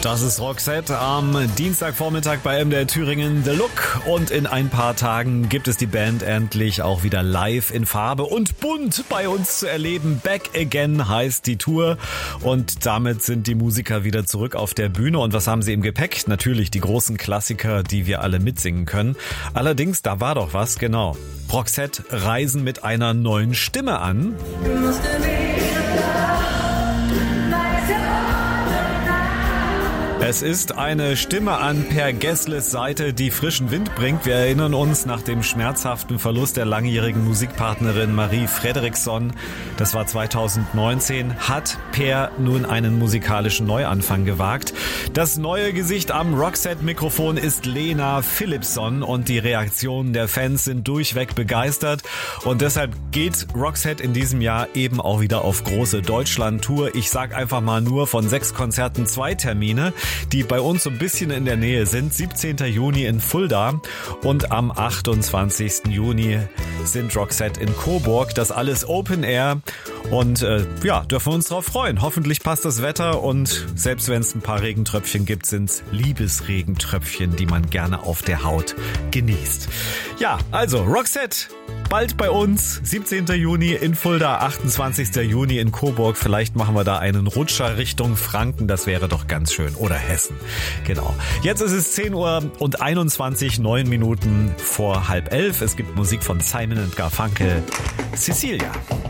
Das ist Roxette am Dienstagvormittag bei MDR Thüringen The Look. Und in ein paar Tagen gibt es die Band endlich auch wieder live in Farbe und bunt bei uns zu erleben. Back Again heißt die Tour. Und damit sind die Musiker wieder zurück auf der Bühne. Und was haben sie im Gepäck? Natürlich die großen Klassiker, die wir alle mitsingen können. Allerdings, da war doch was, genau. Roxette reisen mit einer neuen Stimme an. Es ist eine Stimme an Per Gessles Seite, die frischen Wind bringt. Wir erinnern uns, nach dem schmerzhaften Verlust der langjährigen Musikpartnerin Marie Fredriksson, das war 2019, hat Per nun einen musikalischen Neuanfang gewagt. Das neue Gesicht am Roxette-Mikrofon ist Lena Philippson und die Reaktionen der Fans sind durchweg begeistert. Und deshalb geht Roxette in diesem Jahr eben auch wieder auf große Deutschland-Tour. Ich sag einfach mal nur von 6 Konzerten 2 Termine, die bei uns so ein bisschen in der Nähe sind. 17. Juni in Fulda und am 28. Juni sind Roxette in Coburg. Das alles Open Air und dürfen wir uns drauf freuen. Hoffentlich passt das Wetter und selbst wenn es ein paar Regentröpfchen gibt, sind es Liebesregentröpfchen, die man gerne auf der Haut genießt. Ja, also Roxette bald bei uns, 17. Juni in Fulda, 28. Juni in Coburg. Vielleicht machen wir da einen Rutscher Richtung Franken, das wäre doch ganz schön. Oder Hessen, genau. Jetzt ist es 10 Uhr und 21, 9 Minuten vor 10:30. Es gibt Musik von Simon & Garfunkel, Cecilia.